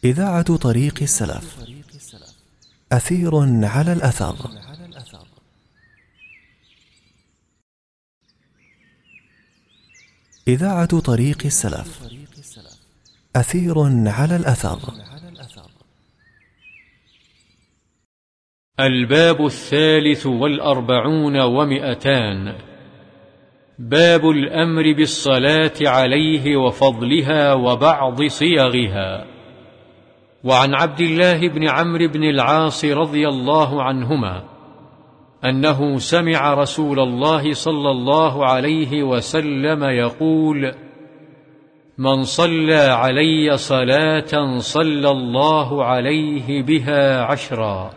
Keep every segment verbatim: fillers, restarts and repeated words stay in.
إذاعة طريق السلف، أثير على الأثر. إذاعة طريق السلف، أثير على الأثر. الباب الثالث والأربعون ومئتان. باب الأمر بالصلاة عليه وفضلها وبعض صيغها. وعن عبد الله بن عمرو بن العاص رضي الله عنهما أنه سمع رسول الله صلى الله عليه وسلم يقول: من صلى علي صلاة صلى الله عليه بها عشرا.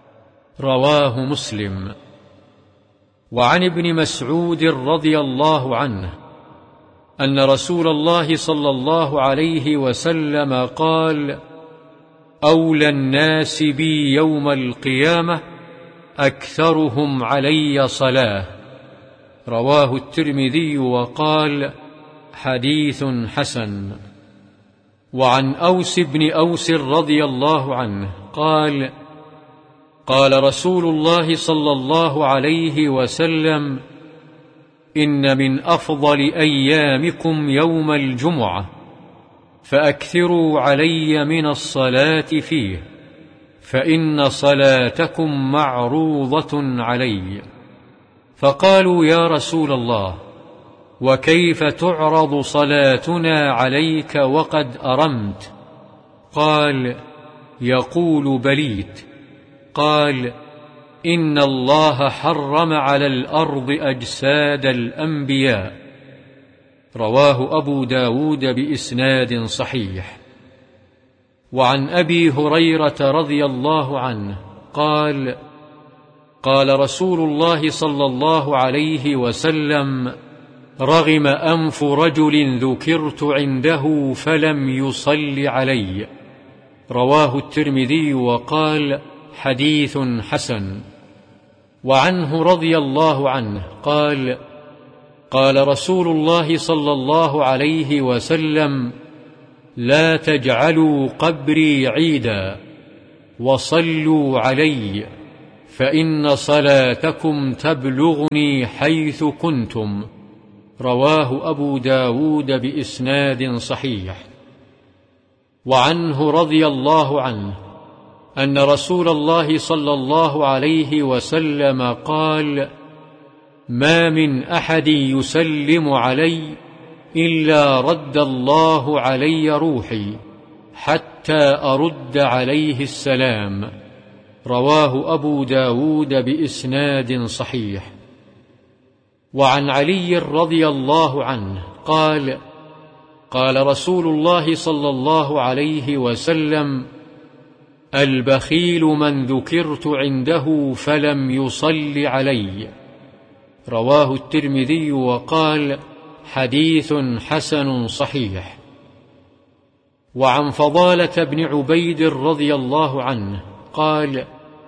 رواه مسلم. وعن ابن مسعود رضي الله عنه أن رسول الله صلى الله عليه وسلم قال: أولى الناس بي يوم القيامة أكثرهم علي صلاة. رواه الترمذي وقال: حديث حسن. وعن أوس بن أوس رضي الله عنه قال: قال رسول الله صلى الله عليه وسلم: إن من أفضل أيامكم يوم الجمعة، فأكثروا علي من الصلاة فيه، فإن صلاتكم معروضة علي. فقالوا: يا رسول الله، وكيف تعرض صلاتنا عليك وقد أرمت؟ قال: يقول بليت. قال: إن الله حرم على الأرض أجساد الأنبياء. رواه أبو داود بإسناد صحيح. وعن أبي هريرة رضي الله عنه قال: قال رسول الله صلى الله عليه وسلم: رغم أنف رجل ذكرت عنده فلم يصل علي. رواه الترمذي وقال: حديث حسن. وعنه رضي الله عنه قال: قال رسول الله صلى الله عليه وسلم: لا تجعلوا قبري عيدا، وصلوا علي، فإن صلاتكم تبلغني حيث كنتم. رواه أبو داود بإسناد صحيح. وعنه رضي الله عنه أن رسول الله صلى الله عليه وسلم قال: ما من أحد يسلم علي إلا رد الله علي روحي حتى أرد عليه السلام. رواه أبو داود بإسناد صحيح. وعن علي رضي الله عنه قال: قال رسول الله صلى الله عليه وسلم: البخيل من ذكرت عنده فلم يصل علي. رواه الترمذي وقال: حديث حسن صحيح. وعن فضالة بن عبيد رضي الله عنه قال: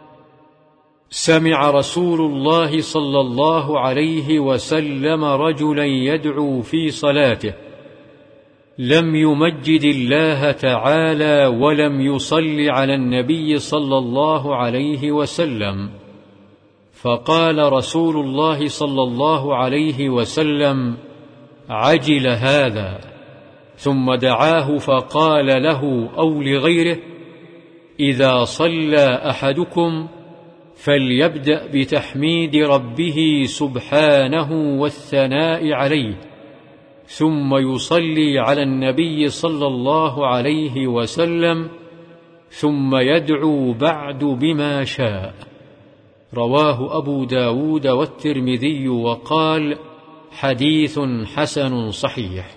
سمع رسول الله صلى الله عليه وسلم رجلا يدعو في صلاته، لم يمجد الله تعالى ولم يصل على النبي صلى الله عليه وسلم، فقال رسول الله صلى الله عليه وسلم: عجل هذا. ثم دعاه فقال له أو لغيره: إذا صلى أحدكم فليبدأ بتحميد ربه سبحانه والثناء عليه، ثم يصلي على النبي صلى الله عليه وسلم، ثم يدعو بعد بما شاء. رواه أبو داود والترمذي وقال: حديث حسن صحيح.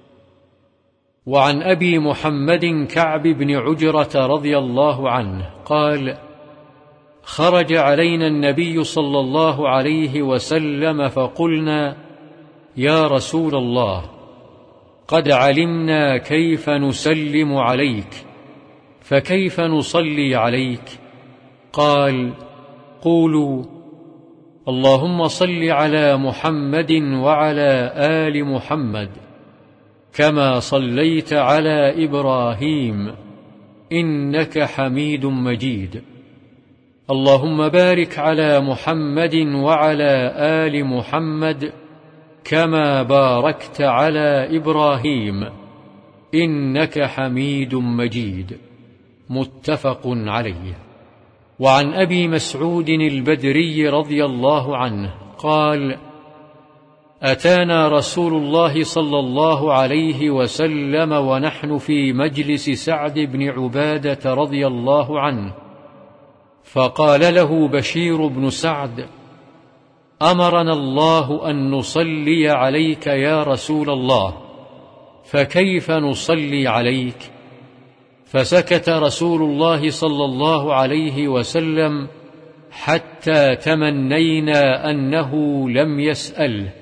وعن أبي محمد كعب بن عجرة رضي الله عنه قال: خرج علينا النبي صلى الله عليه وسلم فقلنا: يا رسول الله، قد علمنا كيف نسلم عليك، فكيف نصلي عليك؟ قال: قولوا: اللهم صل على محمد وعلى آل محمد كما صليت على إبراهيم إنك حميد مجيد. اللهم بارك على محمد وعلى آل محمد كما باركت على إبراهيم إنك حميد مجيد. متفق عليه. وعن أبي مسعود البدري رضي الله عنه قال: أتانا رسول الله صلى الله عليه وسلم ونحن في مجلس سعد بن عبادة رضي الله عنه، فقال له بشير بن سعد: أمرنا الله أن نصلي عليك يا رسول الله، فكيف نصلي عليك؟ فسكت رسول الله صلى الله عليه وسلم حتى تمنينا أنه لم يسأله،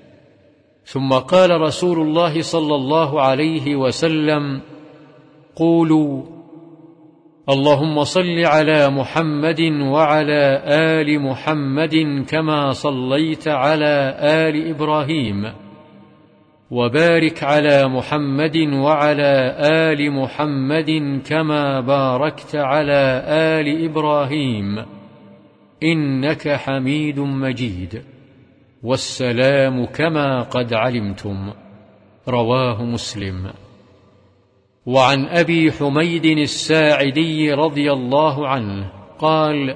ثم قال رسول الله صلى الله عليه وسلم: قولوا اللهم صل على محمد وعلى آل محمد كما صليت على آل إبراهيم، وبارك على محمد وعلى آل محمد كما باركت على آل إبراهيم إنك حميد مجيد. والسلام كما قد علمتم. رواه مسلم. وعن أبي حميد الساعدي رضي الله عنه قال: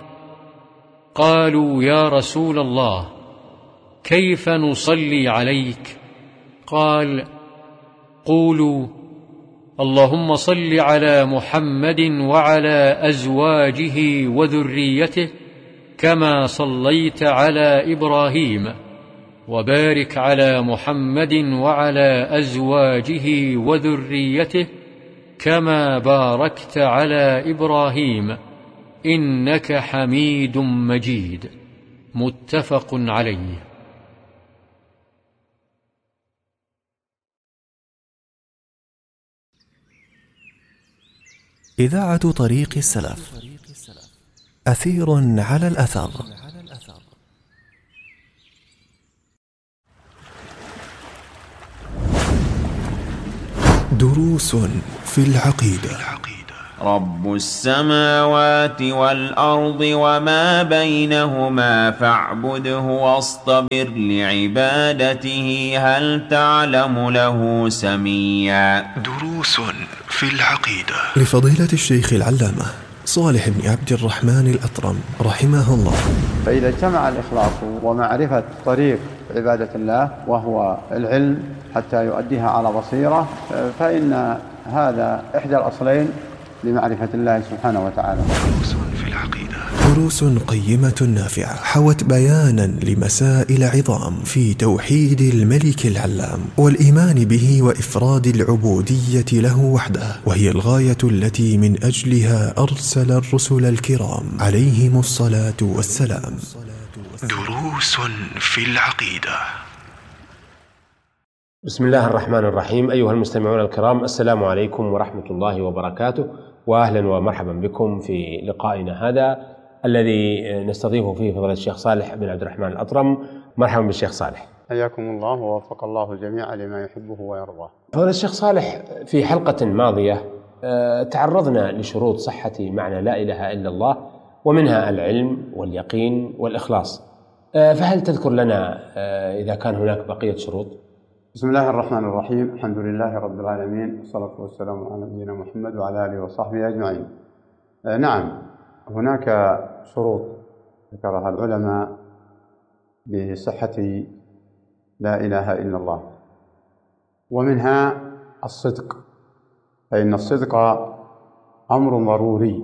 قالوا يا رسول الله كيف نصلي عليك؟ قال: قولوا اللهم صل على محمد وعلى أزواجه وذريته كما صليت على إبراهيم، وبارك على محمد وعلى أزواجه وذريته كما باركت على إبراهيم إنك حميد مجيد. متفق عليه. إذاعة طريق السلف، أثير على الأثر. دروس في العقيدة. رب السماوات والأرض وما بينهما فاعبده واصطبر لعبادته هل تعلم له سميا. دروس في العقيدة لفضيلة الشيخ العلامة صالح بن عبد الرحمن الأطرم رحمه الله. فإذا اجتمع الإخلاص ومعرفة طريق عبادة الله وهو العلم حتى يؤديها على بصيرة، فإن هذا إحدى الأصلين لمعرفة الله سبحانه وتعالى. دروس في العقيدة، دروس قيمة نافعة حوت بيانا لمسائل عظام في توحيد الملك العلام والإيمان به وإفراد العبودية له وحده، وهي الغاية التي من أجلها أرسل الرسل الكرام عليهم الصلاة والسلام. دروس في العقيدة. بسم الله الرحمن الرحيم. أيها المستمعون الكرام، السلام عليكم ورحمة الله وبركاته، وأهلا ومرحبا بكم في لقائنا هذا الذي نستضيف فيه فضيلة الشيخ صالح بن عبد الرحمن الأطرم. مرحبا بالشيخ صالح. حياكم الله ووفق الله الجميع لما يحبه ويرضاه. فضيلة الشيخ صالح، في حلقة ماضية تعرضنا لشروط صحة معنى لا إله إلا الله، ومنها العلم واليقين والإخلاص، فهل تذكر لنا إذا كان هناك بقية شروط؟ بسم الله الرحمن الرحيم. الحمد لله رب العالمين، والصلاة والسلام على نبينا محمد وعلى آله وصحبه أجمعين. آه نعم، هناك شروط ذكرها العلماء بصحة لا إله إلا الله، ومنها الصدق، فإن الصدق أمر ضروري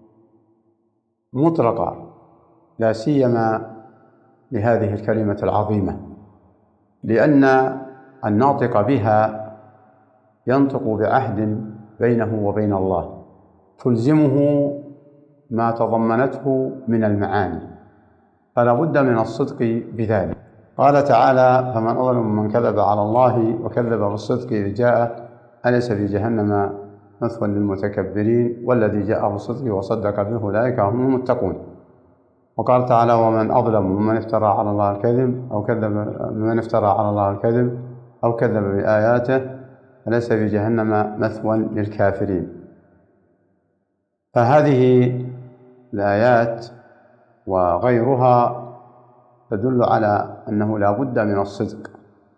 مطلقا، لا سيما لهذه الكلمة العظيمة، لأن الناطق بها ينطق بعهد بينه وبين الله تلزمه ما تضمنته من المعاني، فلا بد من الصدق بذلك. قال تعالى: فمن أظلم ممن كذب على الله وكذب بالصدق إذ جاء أليس في جهنم مثوى للمتكبرين والذي جاء بالصدق وصدق به أولئك هم المتقون. وقال تعالى: ومن أظلم ممن افترى على الله الكذب أو كذب ممن افترى على الله الكذب أو كذب بآياته أليس في جهنم مثوى للكافرين. فهذه الآيات وغيرها تدل على أنه لا بد من الصدق،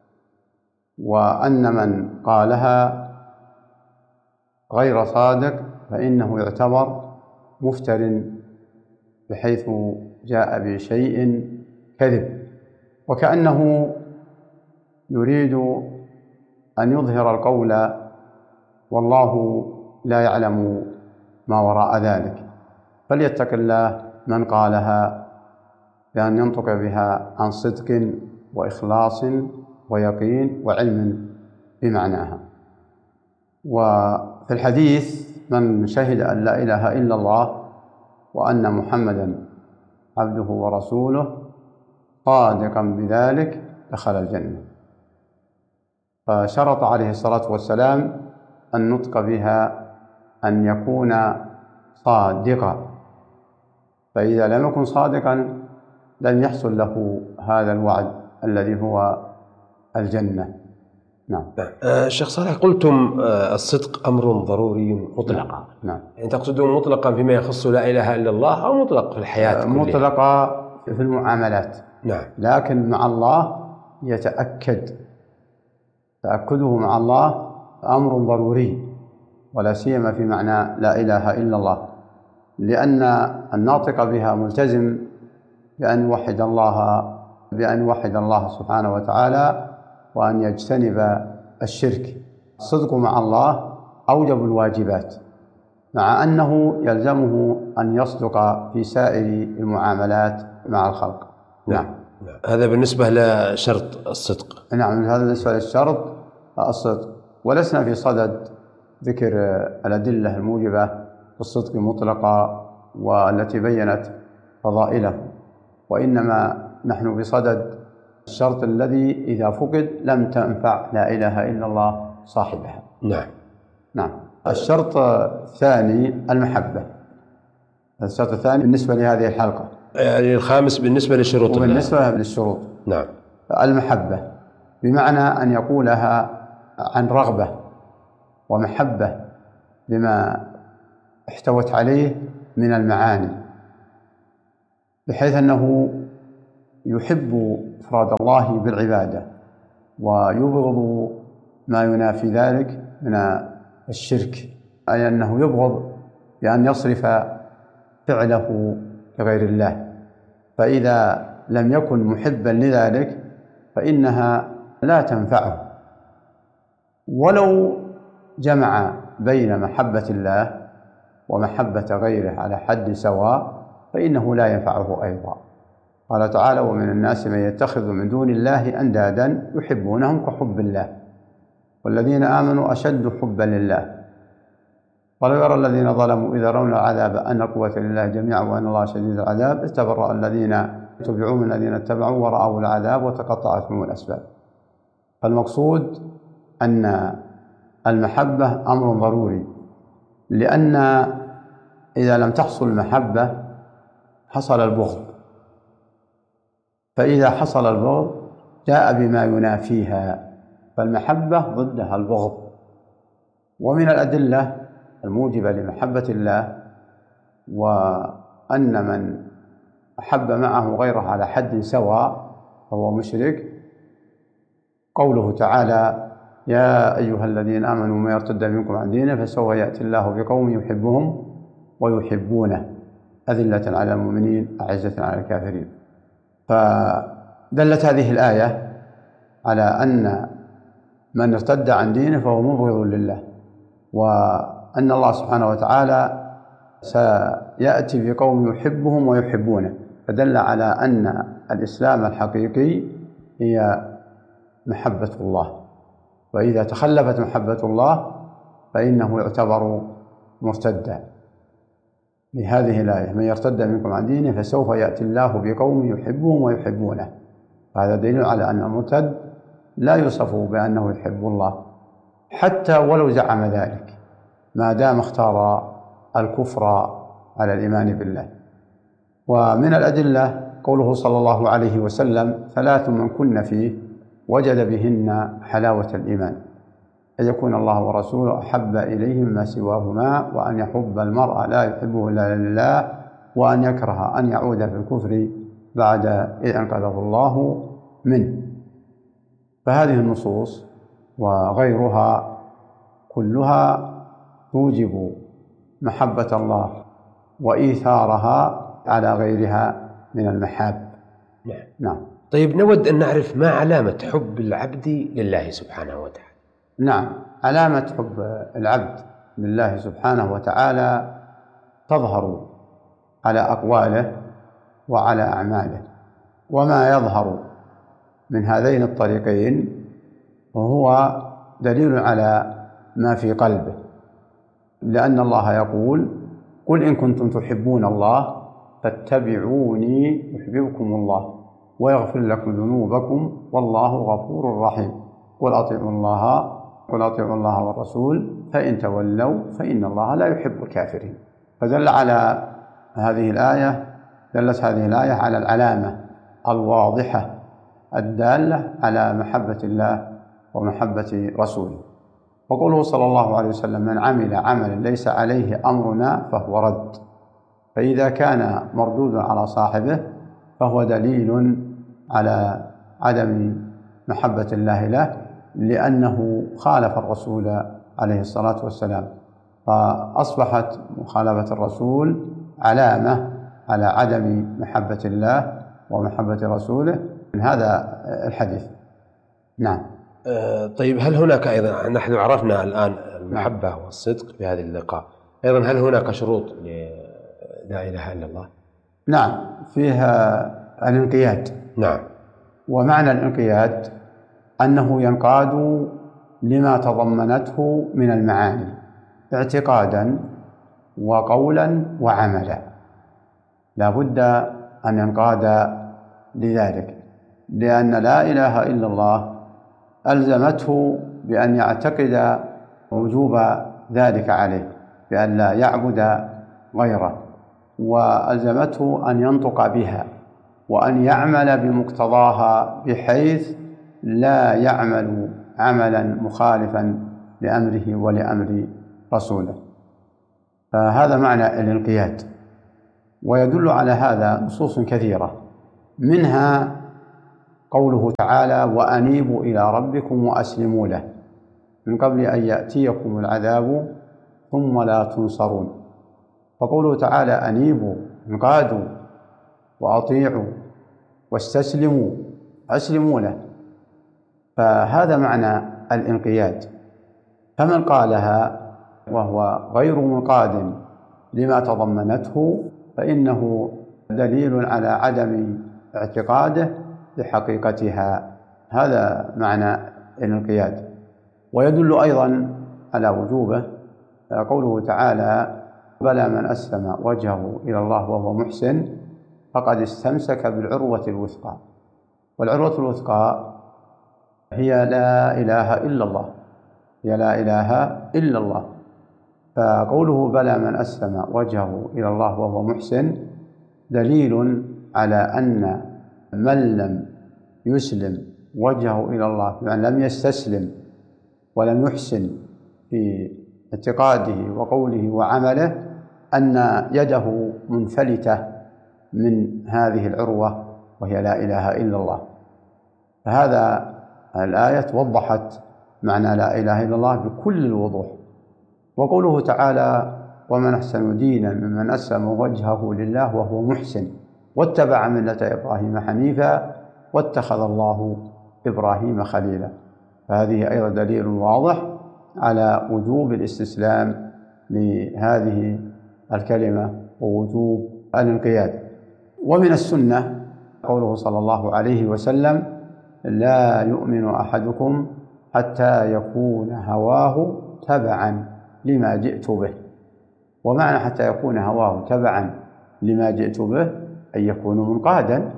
وأن من قالها غير صادق فإنه يعتبر مفتر، بحيث جاء بشيء كذب، وكأنه يريد أن يظهر القول والله لا يعلم ما وراء ذلك. فليتق الله من قالها بأن ينطق بها عن صدق وإخلاص ويقين وعلم بمعناها. وفي الحديث: من شهد أن لا إله إلا الله وأن محمدا عبده ورسوله صادقا بذلك دخل الجنة. فشرط عليه الصلاة والسلام النطق بها أن يكون صادقا، فإذا لم يكن صادقا لن يحصل له هذا الوعد الذي هو الجنة. نعم. آه شيخ صالح، قلتم آه الصدق أمر ضروري مطلقا. نعم. يعني تقصدون مطلقا فيما يخص لا إله إلا الله، أو مطلق في الحياة؟ آه مطلقا في المعاملات. نعم. لكن مع الله يتأكد، تأكده مع الله أمر ضروري، ولا سيما في معنى لا إله إلا الله، لأن الناطق بها ملتزم بأن يوحد الله بأن يوحد الله سبحانه وتعالى، وأن يجتنب الشرك. الصدق مع الله أوجب الواجبات، مع أنه يلزمه أن يصدق في سائر المعاملات مع الخلق. نعم. هذا بالنسبة لشرط الصدق. نعم، هذا بالنسبة للشرط الصدق. ولسنا في صدد ذكر الأدلة الموجبة للصدق مطلقا والتي بينت فضائله، وإنما نحن بصدد الشرط الذي إذا فقد لم تنفع لا إله إلا الله صاحبها. نعم. نعم. الشرط الثاني المحبة. الشرط الثاني بالنسبة لهذه الحلقة، يعني الخامس بالنسبة للشروط. وبالنسبة للشروط نعم. المحبة بمعنى أن يقولها عن رغبة ومحبة لما احتوت عليه من المعاني، بحيث أنه يحب إفراد الله بالعبادة ويبغض ما ينافي ذلك من الشرك، أي أنه يبغض بأن يصرف فعله لغير الله. فإذا لم يكن محبا لذلك فإنها لا تنفعه، ولو جمع بين محبة الله ومحبة غيره على حد سواء فإنه لا ينفعه أيضا. قال تعالى: ومن الناس من يتخذ من دون الله أندادا يحبونهم كحب الله والذين آمنوا أشد حبا لله ولو يرى الذين ظلموا إذا رأوا العذاب أن القوة لله جميعا وأن الله شديد العذاب إذ تبرأ الذين تبعوا من الذين اتبعوا ورأوا العذاب وتقطعت بهم الأسباب. فالمقصود أن المحبة أمر ضروري، لأن إذا لم تحصل المحبة حصل البغض، فإذا حصل البغض جاء بما ينافيها، فالمحبة ضدها البغض. ومن الأدلة الموجبة لمحبة الله وأن من أحب معه غيره على حد سواء فهو مشرك قوله تعالى: يا أيها الذين آمنوا من يرتد منكم عن دينه فسوف يأتي الله بقوم يحبهم ويحبونه أذلة على المؤمنين أعزة على الكافرين. فدلت هذه الآية على أن من ارتد عن دينه فهو مبغض لله، وأن الله سبحانه وتعالى سيأتي بقوم يحبهم ويحبونه، فدل على أن الإسلام الحقيقي هي محبة الله، وإذا تخلفت محبة الله فإنه يعتبر مرتدا. لهذه الآية: من يرتد منكم عن دينه فسوف يأتي الله بقوم يحبهم ويحبونه. هذا دليل على أن المرتد لا يوصف بأنه يحب الله حتى ولو زعم ذلك، ما دام اختار الكفر على الإيمان بالله. ومن الأدلة قوله صلى الله عليه وسلم: ثلاث من كن فيه وجد بهن حلاوة الإيمان. أن يكون الله ورسوله أحب إليه مما سواهما، وأن يحب المرء لا يحبه إلا لله، وأن يكره أن يعود في الكفر بعد إذ أنقذه الله منه. فهذه النصوص وغيرها كلها توجب محبة الله وإيثارها على غيرها من المحاب. نعم. نعم. طيب، نود أن نعرف ما علامة حب العبد لله سبحانه وتعالى. نعم، علامة حب العبد لله سبحانه وتعالى تظهر على أقواله وعلى أعماله، وما يظهر من هذين الطريقين وهو دليل على ما في قلبه، لأن الله يقول: قل إن كنتم تحبون الله فاتبعوني يحببكم الله ويغفر لكم ذنوبكم والله غفور رحيم. قل أطيعوا الله قل أطيعوا الله والرسول فإن تولوا فإن الله لا يحب الكافرين. فدل على هذه الآية دلت هذه الآية على العلامة الواضحة الدالة على محبة الله ومحبة رسوله. وقوله صلى الله عليه وسلم: من عمل عملا ليس عليه أمرنا فهو رد. فإذا كان مردود على صاحبه فهو دليل على عدم محبة الله له، لأنه خالف الرسول عليه الصلاة والسلام، فأصبحت مخالفة الرسول علامة على عدم محبة الله ومحبة رسوله من هذا الحديث. نعم. أه طيب، هل هناك أيضا، نحن عرفنا الآن المحبة والصدق في هذه اللقاء، أيضا هل هناك شروط لا إله إلا الله؟ نعم، فيها الانقياد. نعم. ومعنى الانقياد أنه ينقاد لما تضمنته من المعاني اعتقادا وقولا وعملا، لا بد أن ينقاد لذلك، لأن لا إله إلا الله ألزمته بأن يعتقد وجوب ذلك عليه، بأن لا يعبد غيره، وألزمته أن ينطق بها وأن يعمل بمقتضاها، بحيث لا يعمل عملا مخالفا لأمره ولأمر رسوله. فهذا معنى الانقياد. ويدل على هذا نصوص كثيرة، منها قوله تعالى: وأنيبوا إلى ربكم وأسلموا له من قبل أن يأتيكم العذاب ثم لا تنصرون. فقوله تعالى: أنيبوا، انقادوا وأطيعوا واستسلموا، أسلموا له، فهذا معنى الانقياد. فمن قالها وهو غير منقاد لما تضمنته فإنه دليل على عدم اعتقاده بحقيقتها. هذا معنى الانقياد. ويدل أيضا على وجوبه قوله تعالى: بلى من أسلم وجهه إلى الله وهو محسن فقد استمسك بالعروة الوثقى. والعروة الوثقى هي لا إله إلا الله، هي لا إله إلا الله. فقوله بلى من أسلم وجهه إلى الله وهو محسن دليل على أن من لم يسلم وجهه إلى الله، يعني لم يستسلم ولم يحسن في اعتقاده وقوله وعمله، أن يده منفلتة من هذه العروة وهي لا إله إلا الله. فهذا الآية وضحت معنى لا إله إلا الله بكل الوضوح. وقوله تعالى: ومن أحسن دينا ممن أسلم وجهه لله وهو محسن واتبع ملة إبراهيم حنيفا واتخذ الله إبراهيم خليلا. فهذه أيضا دليل واضح على وجوب الاستسلام لهذه الكلمة ووجوب الانقياد. ومن السنة قوله صلى الله عليه وسلم: لا يؤمن أحدكم حتى يكون هواه تبعا لما جئت به. ومعنى حتى يكون هواه تبعا لما جئت به أن يكون منقادا.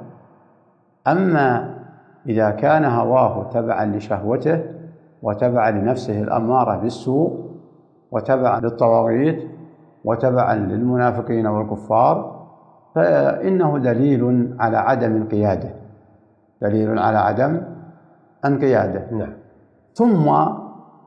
أما إذا كان هواه تبعا لشهوته وتبعا لنفسه الأمارة بالسوء وتبعا للطواغيت وتبعا للمنافقين والكفار فإنه دليل على عدم انقياده، دليل على عدم انقياده. نعم. ثم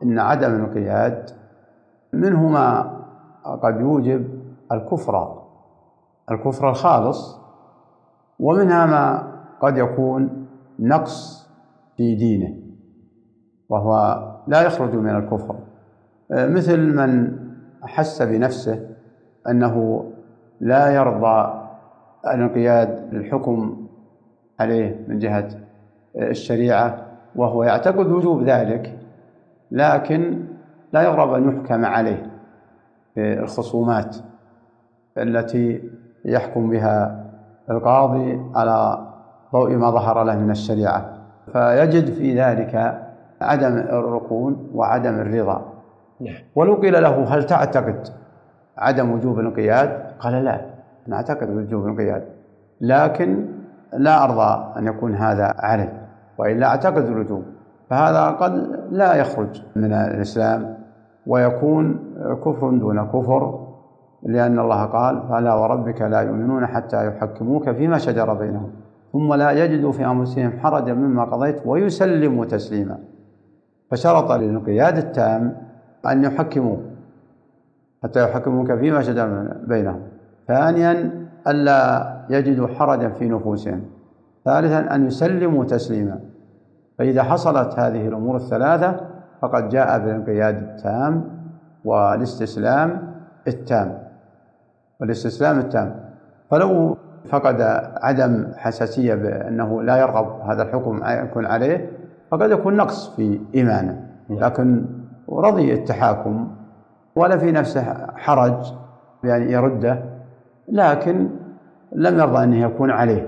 إن عدم الانقياد منه ما قد يوجب الكفر الكفر الخالص، ومنها ما قد يكون نقص في دينه وهو لا يخرج من الكفر، مثل من أحس بنفسه أنه لا يرضى الانقياد للحكم عليه من جهة الشريعة وهو يعتقد وجوب ذلك، لكن لا يرغب أن يحكم عليه في الخصومات التي يحكم بها القاضي على ضوء ما ظهر له من الشريعة، فيجد في ذلك عدم الركون وعدم الرضا. ولو قيل له هل تعتقد عدم وجوب الانقياد؟ قال لا، نعتقد وجوب الانقياد لكن لا أرضى أن يكون هذا علي، وإلا أعتقد الوجوب، فهذا قد لا يخرج من الإسلام ويكون كفر دون كفر، لأن الله قال فلا وربك لا يؤمنون حتى يحكموك فيما شجر بينهم ثم لا يجدوا في أنفسهم حرجا مما قضيت ويسلموا تسليما. فشرط للانقياد التام أن يحكموا حتى يحكموك فيما شجر بينهم. ثانيا ألا يجدوا حرجا في نفوسهم. ثالثا أن يسلموا تسليما. فإذا حصلت هذه الأمور الثلاثة فقد جاء بالانقياد التام والاستسلام التام والاستسلام التام. فلو فقد عدم حساسية بأنه لا يرغب هذا الحكم يكون عليه فقد يكون نقص في إيمانه، لكن رضي التحاكم ولا في نفسه حرج يعني يرده، لكن لم يرضى أنه يكون عليه،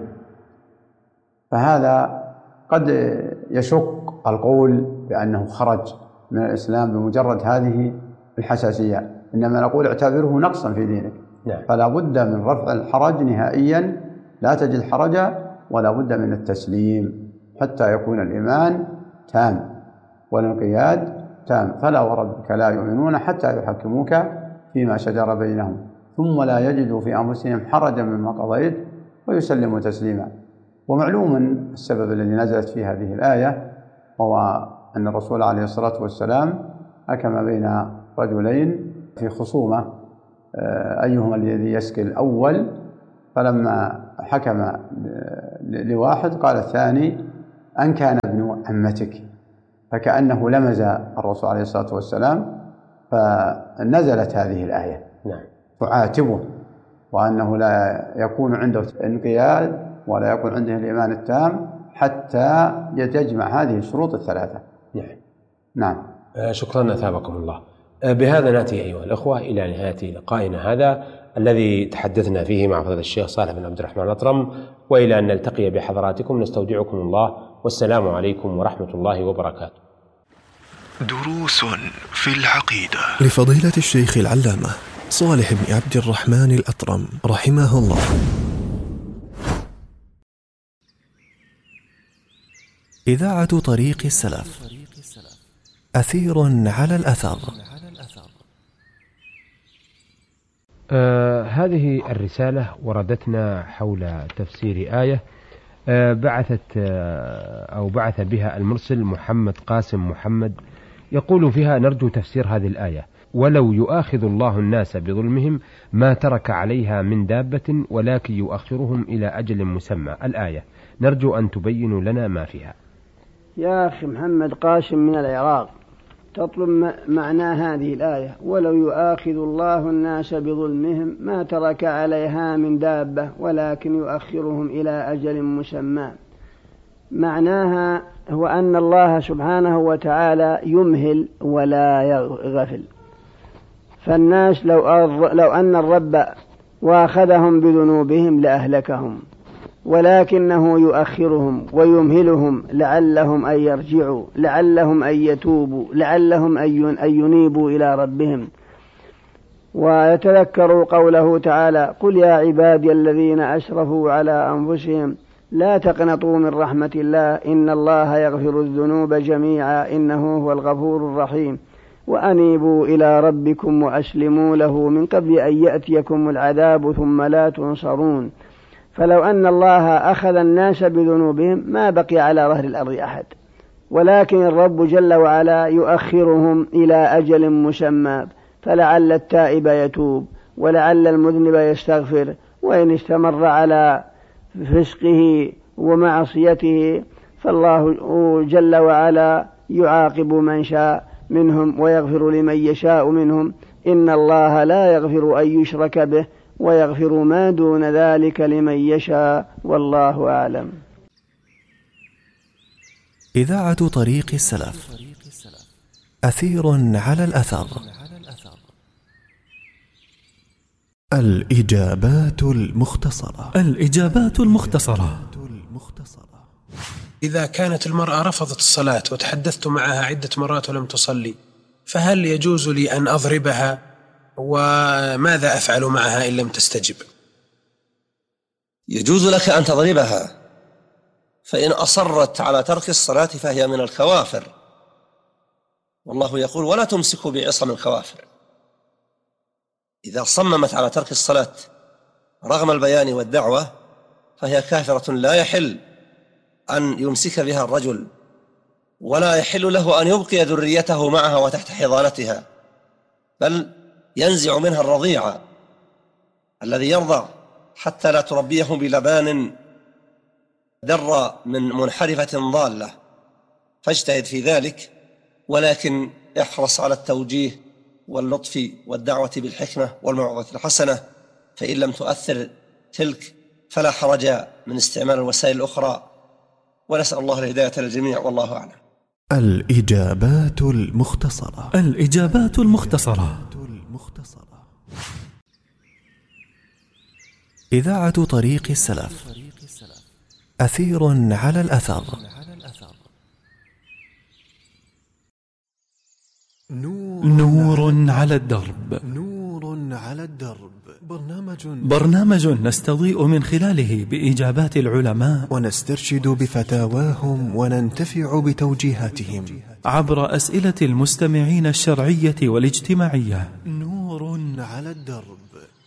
فهذا قد يشق القول بأنه خرج من الإسلام بمجرد هذه الحساسية، إنما نقول اعتبره نقصا في دينك. نعم. فلا بد من رفع الحرج نهائيا، لا تجد حرجا، ولا بد من التسليم حتى يكون الإيمان تام والانقياد تام. فلا وربك لا يؤمنون حتى يحكموك فيما شجر بينهم ثم لا يجدوا في أنفسهم حرجا مما قضيت ويسلموا تسليما. ومعلوم السبب الذي نزلت في هذه الآية هو أن الرسول عليه الصلاة والسلام حكم بين رجلين في خصومة أيهما الذي يسقي الأول، فلما حكم لواحد قال الثاني أن كان ابن عمتك، فكأنه لمز الرسول عليه الصلاة والسلام، فنزلت هذه الآية نعم تعاتبه وأنه لا يكون عنده انقياد ولا يكون عنده الإيمان التام حتى يجمع هذه الشروط الثلاثة. نعم نعم. شكرا أثابكم الله. بهذا نأتي أيها الأخوة إلى نهاية لقائنا هذا الذي تحدثنا فيه مع فضيلة الشيخ صالح بن عبد الرحمن الأطرم، وإلى أن نلتقي بحضراتكم نستودعكم الله، والسلام عليكم ورحمة الله وبركاته. دروس في العقيدة لفضيلة الشيخ العلامة صالح بن عبد الرحمن الأطرم رحمه الله. إذاعة طريق السلف، أثير على الأثر. آه هذه الرسالة وردتنا حول تفسير آية آه بعثت آه أو بعث بها المرسل محمد قاسم محمد، يقول فيها: نرجو تفسير هذه الآية: ولو يؤاخذ الله الناس بظلمهم ما ترك عليها من دابة ولكن يؤخرهم إلى أجل مسمى. الآية نرجو أن تبينوا لنا ما فيها. يا أخي محمد قاسم من العراق، تطلب معنى هذه الآية: ولو يؤاخذ الله الناس بظلمهم ما ترك عليها من دابة ولكن يؤخرهم إلى أجل مسمى. معناها هو أن الله سبحانه وتعالى يمهل ولا يغفل، فالناس لو, لو أن الرب واخذهم بذنوبهم لأهلكهم، ولكنه يؤخرهم ويمهلهم لعلهم أن يرجعوا، لعلهم أن يتوبوا، لعلهم أن ينيبوا إلى ربهم ويتذكروا قوله تعالى: قل يا عبادي الذين أشرفوا على أنفسهم لا تقنطوا من رحمة الله إن الله يغفر الذنوب جميعا إنه هو الغفور الرحيم وأنيبوا إلى ربكم وأسلموا له من قبل أن يأتيكم العذاب ثم لا تنصرون. فلو أن الله أخذ الناس بذنوبهم ما بقي على ظهر الأرض أحد، ولكن الرب جل وعلا يؤخرهم إلى أجل مسمى، فلعل التائب يتوب ولعل المذنب يستغفر، وإن استمر على فسقه ومعصيته فالله جل وعلا يعاقب من شاء منهم ويغفر لمن يشاء منهم. إن الله لا يغفر أن يشرك به ويغفر ما دون ذلك لمن يشاء، والله أعلم. إذاعة طريق السلف، أثير على الأثر. الإجابات المختصرة. الإجابات المختصرة. إذا كانت المرأة رفضت الصلاة وتحدثت معها عدة مرات ولم تصلي، فهل يجوز لي أن أضربها؟ وماذا أفعل معها إن لم تستجب؟ يجوز لك أن تضربها، فإن أصرت على ترك الصلاة فهي من الكوافر، والله يقول ولا تمسكوا بعصم الكوافر. إذا صممت على ترك الصلاة رغم البيان والدعوة فهي كافرة، لا يحل أن يمسك بها الرجل، ولا يحل له أن يبقي ذريته معها وتحت حضانتها، بل ينزع منها الرضيع الذي يرضع حتى لا تربيه بلبان در من منحرفة ضالة، فاجتهد في ذلك، ولكن احرص على التوجيه واللطف والدعوة بالحكمة والموعظة الحسنة، فإن لم تؤثر تلك فلا حرج من استعمال الوسائل الأخرى، ونسأل الله الهداية للجميع، والله أعلم. الإجابات المختصرة. الإجابات المختصرة. إذاعة طريق السلف، أثير على الأثر. نور على الدرب. نور على الدرب. برنامج برنامج نستضيء من خلاله بإجابات العلماء ونسترشد بفتاواهم وننتفع بتوجيهاتهم عبر أسئلة المستمعين الشرعية والاجتماعية. نور على الدرب،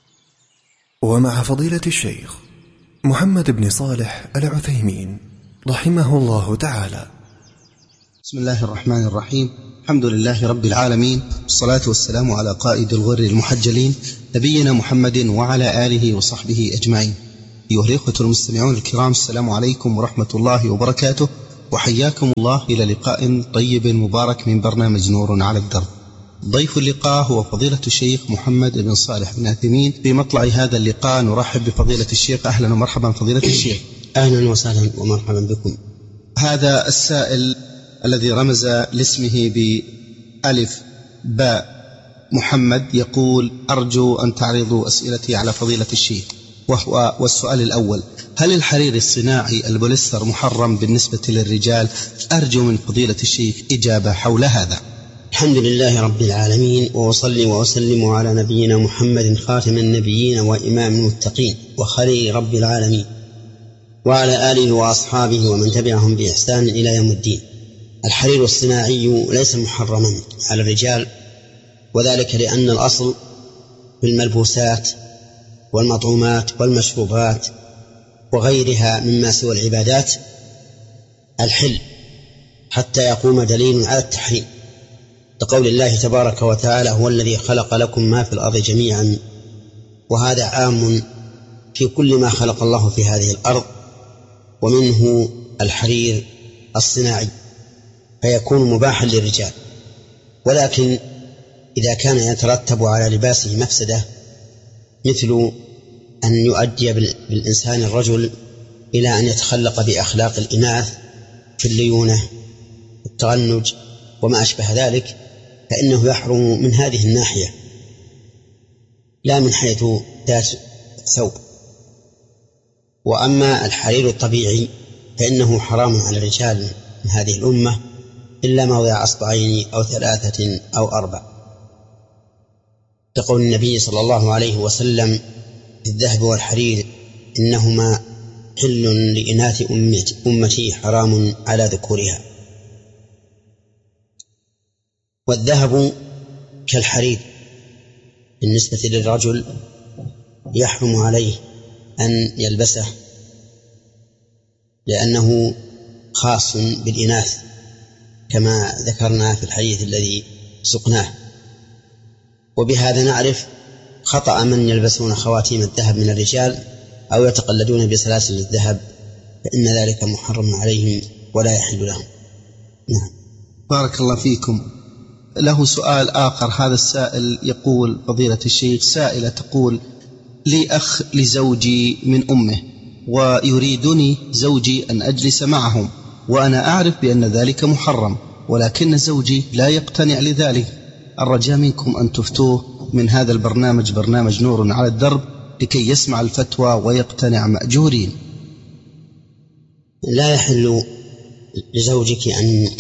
ومع فضيلة الشيخ محمد بن صالح العثيمين رحمه الله تعالى. بسم الله الرحمن الرحيم. الحمد لله رب العالمين، والصلاة والسلام على قائد الغر المحجلين نبينا محمد وعلى آله وصحبه أجمعين. أيها الإخوة المستمعون الكرام، السلام عليكم ورحمة الله وبركاته، وحياكم الله إلى لقاء طيب مبارك من برنامج نور على الدرب. ضيف اللقاء هو فضيلة الشيخ محمد بن صالح بن عثيمين. في مطلع هذا اللقاء نرحب بفضيلة الشيخ. أهلا ومرحبا فضيلة الشيخ. أهلا وسهلا ومرحبا بكم. هذا السائل الذي رمز لاسمه بألف باء محمد يقول: أرجو أن تعرضوا أسئلتي على فضيلة الشيخ، وهو والسؤال الأول: هل الحرير الصناعي البوليستر محرم بالنسبة للرجال؟ أرجو من فضيلة الشيخ إجابة حول هذا. الحمد لله رب العالمين، وأصلي وأسلم على نبينا محمد خاتم النبيين وإمام المتقين وخليل رب العالمين، وعلى آله وأصحابه ومن تبعهم بإحسان إلى يوم الدين. الحرير الصناعي ليس محرما على الرجال، وذلك لأن الأصل في الملبوسات والمطعومات والمشروبات وغيرها مما سوى العبادات الحل، حتى يقوم دليل على التحريم، لقول الله تبارك وتعالى: هو الذي خلق لكم ما في الأرض جميعا. وهذا عام في كل ما خلق الله في هذه الأرض، ومنه الحرير الصناعي، فيكون مباحا للرجال. ولكن إذا كان يترتب على لباسه مفسدة، مثل أن يؤدي بالإنسان الرجل إلى أن يتخلق بأخلاق الإناث في الليونة والتغنج وما أشبه ذلك، فإنه يحرم من هذه الناحية، لا من حيث ذات ثوب. وأما الحرير الطبيعي فإنه حرام على الرجال من هذه الأمة إلا موضع أصبعين أو ثلاثة أو أربع، لقول النبي صلى الله عليه وسلم: الذهب والحرير إنهما حل لإناث أمتي حرام على ذكورها. والذهب كالحرير بالنسبة للرجل يحرم عليه أن يلبسه، لأنه خاص بالإناث، كما ذكرنا في الحديث الذي سقناه. وبهذا نعرف خطأ من يلبسون خواتيم الذهب من الرجال أو يتقلدون بسلاسل الذهب، فإن ذلك محرم عليهم ولا يحل لهم. نعم. بارك الله فيكم. له سؤال آخر. هذا السائل يقول: فضيلة الشيخ، سائلة تقول: لي أخ لزوجي من أمه ويريدني زوجي أن أجلس معهم، وأنا أعرف بأن ذلك محرم، ولكن زوجي لا يقتنع لذلك. الرجاء منكم أن تفتوه من هذا البرنامج، برنامج نور على الدرب، لكي يسمع الفتوى ويقتنع مأجورين. لا يحل لزوجك أن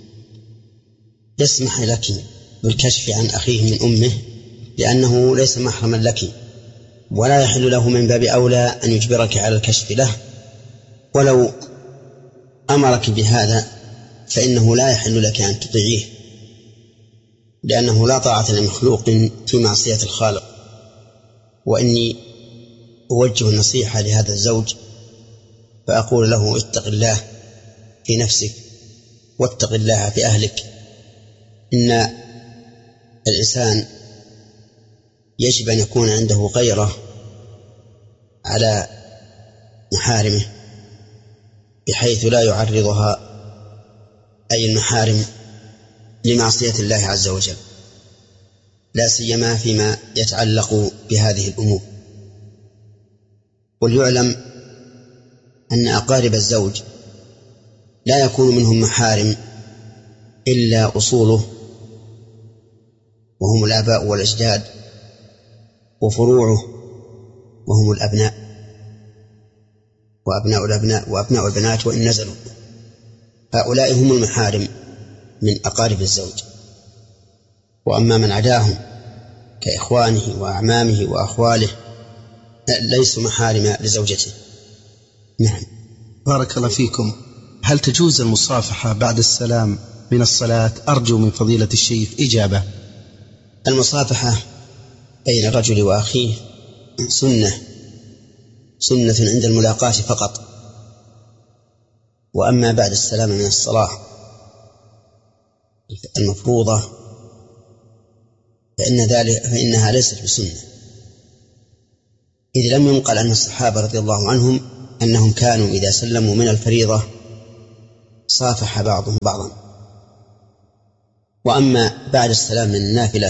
يسمح لك بالكشف عن أخيه من أمه، لأنه ليس محرما لك، ولا يحل له من باب أولى أن يجبرك على الكشف له، ولو أمرك بهذا فإنه لا يحل لك أن تطيعيه، لأنه لا طاعة لمخلوق في معصية الخالق. وإني أوجه النصيحة لهذا الزوج فأقول له: اتق الله في نفسك واتق الله في أهلك. إن الإنسان يجب أن يكون عنده غيرة على محارمه، بحيث لا يعرضها أي المحارم لمعصية الله عز وجل، لا سيما فيما يتعلق بهذه الأمور. وليعلم أن أقارب الزوج لا يكون منهم محارم إلا أصوله، وهم الآباء والأجداد، وفروعه وهم الأبناء وأبناء الأبناء وأبناء البنات وإن نزلوا، هؤلاء هم المحارم من أقارب الزوج. وأما من عداهم كإخوانه وأعمامه وأخواله ليسوا محارم لزوجته. نعم. بارك الله فيكم. هل تجوز المصافحة بعد السلام من الصلاة؟ أرجو من فضيلة الشيخ إجابة. المصافحة بين الرجل وأخيه سنة سنة عند الملاقاة فقط، وأما بعد السلام من الصلاة المفروضة فإن ذلك فإنها ليست بسنة، إذ لم ينقل عن الصحابة رضي الله عنهم أنهم كانوا إذا سلموا من الفريضة صافح بعضهم بعضا. وأما بعد السلام من النافلة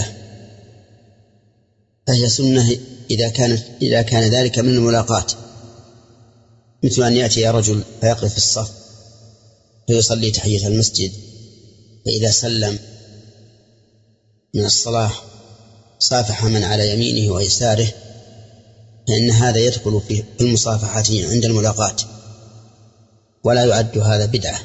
فهي سنة إذا كانت إذا كان ذلك من الملاقاة، مثل أن يأتي رجل فيقف في الصف فيصلي تحية المسجد، فإذا سلم من الصلاة صافح من على يمينه ويساره، فإن هذا يدخل في المصافحة عند الملاقاة، ولا يعد هذا بدعة.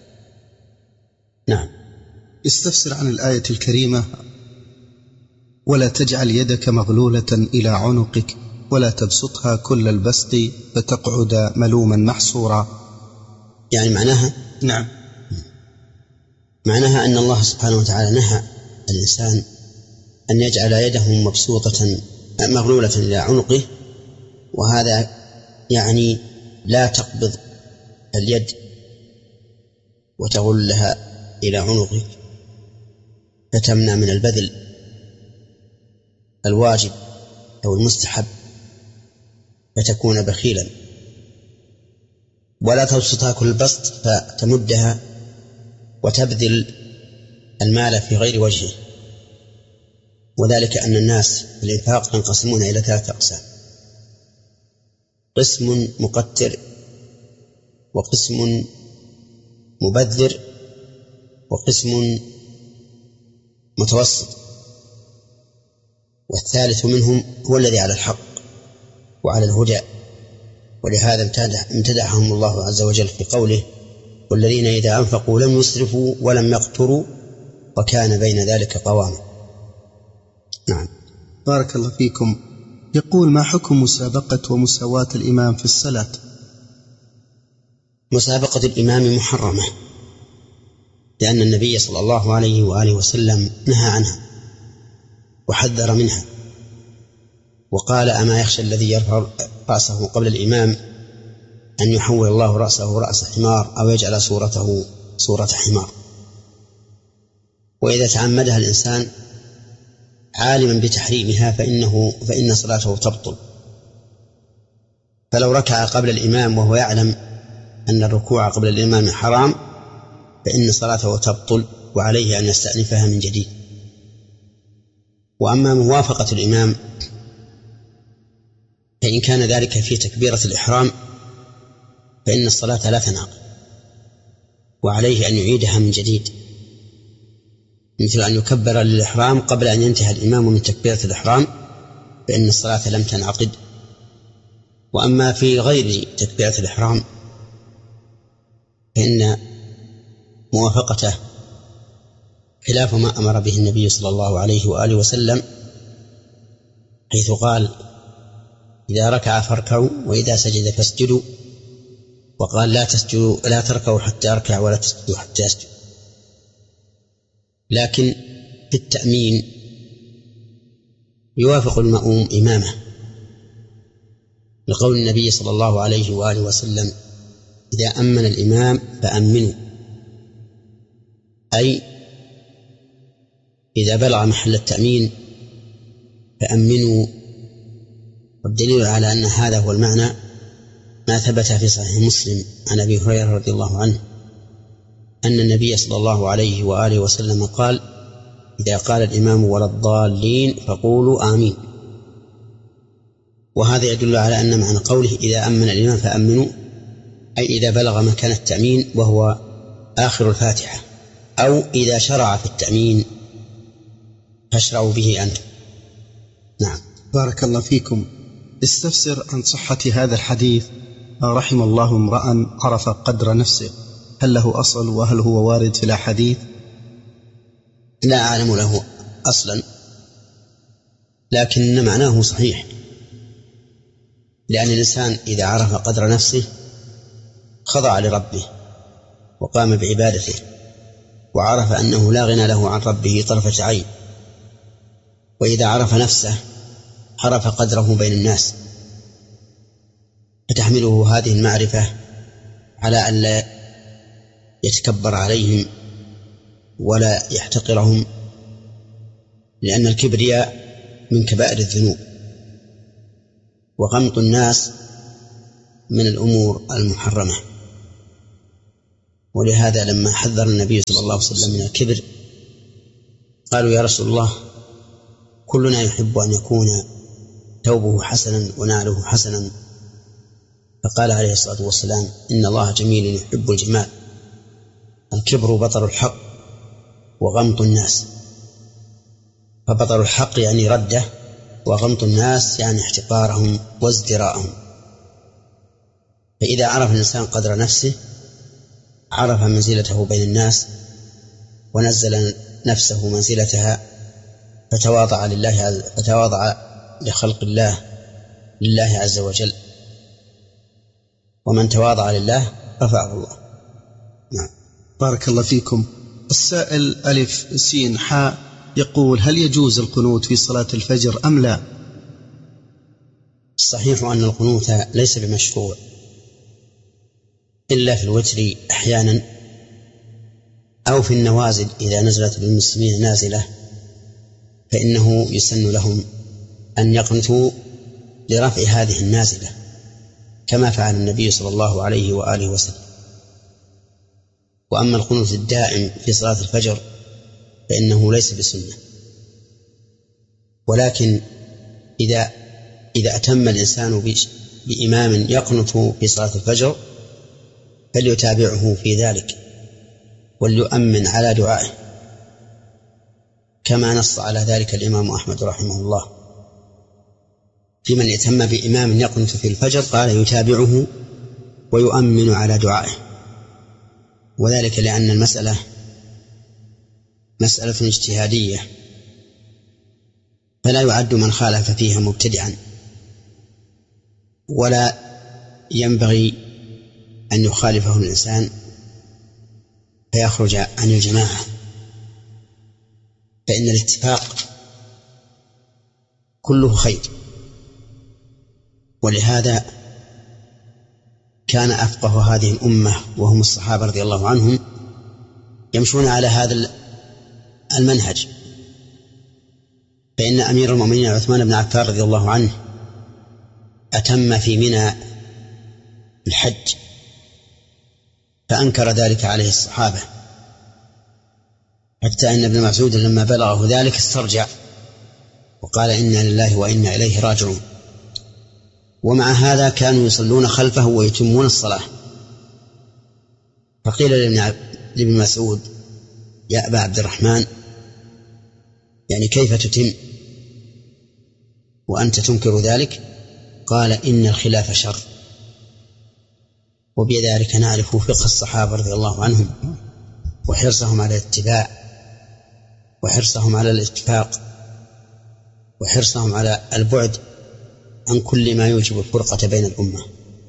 نعم. استفسر عن الآية الكريمة: ولا تجعل يدك مغلولة إلى عنقك ولا تبسطها كل البسط فتقعد ملوما محسورا. يعني معناها؟ نعم. معناها أن الله سبحانه وتعالى نهى الإنسان أن يجعل يده مبسوطة مغلولة إلى عنقه، وهذا يعني لا تقبض اليد وتغلها إلى عنقك فتمنع من البذل الواجب أو المستحب فتكون بخيلا، ولا تبسطها كل البسط فتمدها وتبذل المال في غير وجهه. وذلك أن الناس في الإنفاق ينقسمون إلى ثلاثة أقسام: قسم مقتر، وقسم مبذر، وقسم متوسط، والثالث منهم هو الذي على الحق وعلى الهدى. ولهذا امتدحهم الله عز وجل في قوله: والذين إذا أنفقوا لم يسرفوا ولم يقتروا وكان بين ذلك قواما. نعم. بارك الله فيكم. يقول: ما حكم مسابقة ومساواة الإمام في الصلاة؟ مسابقة الإمام محرمة، لأن النبي صلى الله عليه وآله وسلم نهى عنها وحذر منها، وقال: أما يخشى الذي يرفع رأسه قبل الإمام أن يحول الله رأسه رأس حمار أو يجعل صورته صورة حمار. وإذا تعمدها الإنسان عالما بتحريمها فإنه فإن صلاته تبطل. فلو ركع قبل الإمام وهو يعلم أن الركوع قبل الإمام حرام فإن صلاته تبطل وعليه أن يستأنفها من جديد. وأما موافقة الإمام فإن كان ذلك في تكبيرة الإحرام فإن الصلاة لا تنعقد وعليه أن يعيدها من جديد، مثل أن يكبر للإحرام قبل أن ينتهي الإمام من تكبيرة الإحرام فإن الصلاة لم تنعقد. وأما في غير تكبيرة الإحرام فإن موافقته خلاف ما أمر به النبي صلى الله عليه وآله وسلم، حيث قال: إذا ركع فاركعوا وإذا سجد فاسجدوا، وقال: لا تسجدوا لا تركعوا حتى أركع ولا تسجدوا حتى أسجد. لكن في التأمين يوافق المأموم إمامه، لقول النبي صلى الله عليه وآله وسلم: إذا أمن الإمام فأمنوا، أي إذا بلغ محل التأمين فأمنوا. والدليل على أن هذا هو المعنى ما ثبت في صحيح مسلم عن أبي هريرة رضي الله عنه أن النبي صلى الله عليه وآله وسلم قال: إذا قال الإمام ولا الضالين فقولوا آمين. وهذا يدل على أن معنى قوله إذا أمن الإمام فأمنوا أي إذا بلغ مكان التأمين وهو آخر الفاتحة، أو إذا شرع في التأمين فاشرعوا به أنتم. نعم. بارك الله فيكم. استفسر عن صحة هذا الحديث: رحم الله امرأ عرف قدر نفسه، هل له أصل وهل هو وارد في الأحاديث؟ لا أعلم له أصلا، لكن معناه صحيح، لأن الإنسان إذا عرف قدر نفسه خضع لربه وقام بعبادته وعرف أنه لا غنى له عن ربه طرفة عين، وإذا عرف نفسه عرف قدره بين الناس، فتحمله هذه المعرفة على أن لا يتكبر عليهم ولا يحتقرهم، لأن الكبرياء من كبائر الذنوب، وغمط الناس من الأمور المحرمة. ولهذا لما حذر النبي صلى الله عليه وسلم من الكبر قالوا: يا رسول الله، كلنا يحب أن يكون ثوبه حسنا ونعله حسنا، فقال عليه الصلاة والسلام: إن الله جميل يحب الجمال، الكبر بطر الحق وغمط الناس. فبطر الحق يعني رده، وغمط الناس يعني احتقارهم وازدراءهم. فإذا عرف الإنسان قدر نفسه عرف منزلته بين الناس ونزل نفسه منزلتها، فتواضع لله فتواضع لخلق الله لله عز وجل، ومن تواضع لله رفعه الله. نعم. بارك الله فيكم. السائل ألف سين حاء يقول: هل يجوز القنوت في صلاة الفجر أم لا؟ الصحيح أن القنوت ليس بمشروع إلا في الوتر أحيانا، أو في النوازل إذا نزلت بالمسلمين نازلة فإنه يسن لهم أن يقنتوا لرفع هذه النازلة كما فعل النبي صلى الله عليه وآله وسلم. وأما القنوت الدائم في صلاة الفجر فإنه ليس بسنة، ولكن إذا إذا أتم الإنسان بإمام يقنت في صلاة الفجر فليتابعه في ذلك وليؤمن على دعائه، كما نص على ذلك الإمام أحمد رحمه الله في من يتم بإمام يقنت في الفجر، قال: يتابعه ويؤمن على دعائه. وذلك لأن المسألة مسألة اجتهادية، فلا يعد من خالف فيها مبتدعا، ولا ينبغي أن يخالفه الإنسان فيخرج عن الجماعة، فإن الاتفاق كله خير. ولهذا كان أفقه هذه الأمة وهم الصحابة رضي الله عنهم يمشون على هذا المنهج، فإن أمير المؤمنين عثمان بن عفان رضي الله عنه أتم في منى الحج، فأنكر ذلك عليه الصحابة، حتى أن ابن مسعود لما بلغه ذلك استرجع وقال إنا لله وإنا إليه راجعون. ومع هذا كانوا يصلون خلفه ويتمون الصلاة. فقيل لابن مسعود يا أبا عبد الرحمن، يعني كيف تتم وأنت تنكر ذلك؟ قال إن الخلاف شر. وبذلك نعرف فقه الصحابة رضي الله عنهم وحرصهم على الاتباع وحرصهم على الاتفاق وحرصهم على البعد عن كل ما يوجب الفرقة بين الأمة.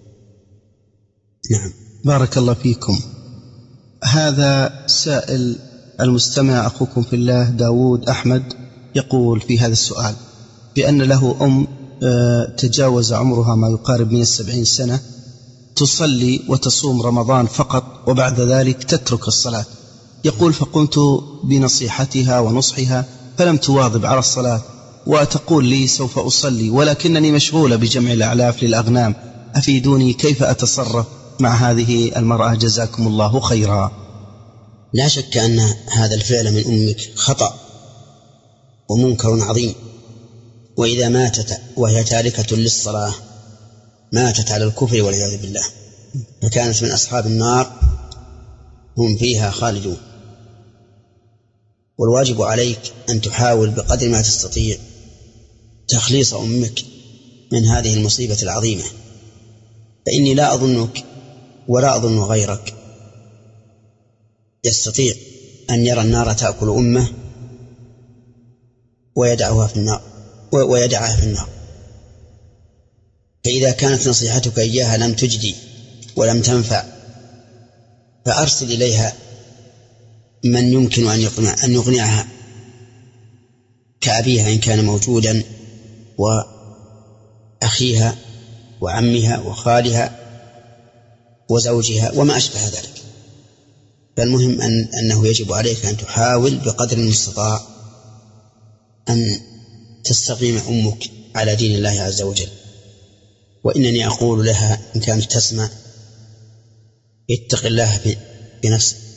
نعم. بارك الله فيكم. هذا سائل المستمع أخوكم في الله داود أحمد يقول في هذا السؤال بأن له أم تجاوز عمرها ما يقارب من السبعين سنة، تصلي وتصوم رمضان فقط وبعد ذلك تترك الصلاة. يقول فقمت بنصيحتها ونصحها فلم تواظب على الصلاة، وتقول لي سوف أصلي ولكنني مشغولة بجمع الأعلاف للأغنام، أفيدوني كيف أتصرف مع هذه المرأة جزاكم الله خيرا. لا شك أن هذا الفعل من أمك خطأ ومنكر عظيم، وإذا ماتت وهي تاركة للصلاة ماتت على الكفر والعياذ بالله، فكانت من أصحاب النار هم فيها خالدون. والواجب عليك أن تحاول بقدر ما تستطيع تخليص أمك من هذه المصيبة العظيمة، فإني لا أظنك ولا أظن غيرك يستطيع أن يرى النار تأكل أمه ويدعها في النار ويدعها في النار. فإذا كانت نصيحتك إياها لم تجدي ولم تنفع فأرسل إليها من يمكن أن يقنع أن يقنعها كأبيها إن كان موجودا وأخيها وعمها وخالها وزوجها وما أشبه ذلك. فالمهم أن أنه يجب عليك أن تحاول بقدر المستطاع أن تستقيم أمك على دين الله عز وجل. وإنني أقول لها إن كانت تسمع اتق الله بنفسك